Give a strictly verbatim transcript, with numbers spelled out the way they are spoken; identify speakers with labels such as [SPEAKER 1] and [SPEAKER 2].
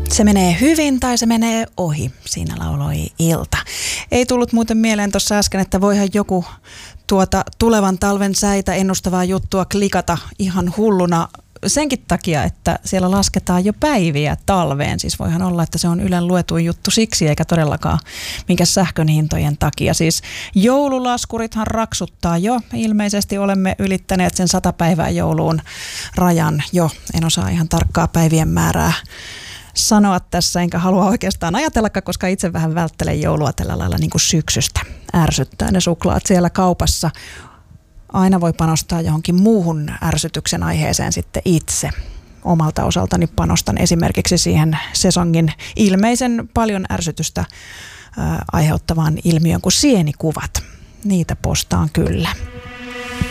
[SPEAKER 1] Se menee hyvin tai se menee ohi, siinä lauloi Ilta. Ei tullut muuten mieleen tuossa äsken, että voihan joku tuota tulevan talven säitä ennustavaa juttua klikata ihan hulluna senkin takia, että siellä lasketaan jo päiviä talveen. Siis voihan olla, että se on Ylen luetuin juttu siksi, eikä todellakaan minkä sähkön hintojen takia. Siis joululaskurithan raksuttaa jo. Ilmeisesti olemme ylittäneet sen sata päivää jouluun rajan jo. En osaa ihan tarkkaa päivien määrää sanoa tässä, enkä halua oikeastaan ajatellakaan, koska itse vähän välttelen joulua tällä lailla niin kuin syksystä. Ärsyttää ne suklaat siellä kaupassa. Aina voi panostaa johonkin muuhun ärsytyksen aiheeseen sitten itse. Omalta osaltani panostan esimerkiksi siihen sesongin ilmeisen paljon ärsytystä ää, aiheuttavaan ilmiön kuin sienikuvat. Niitä postaan kyllä.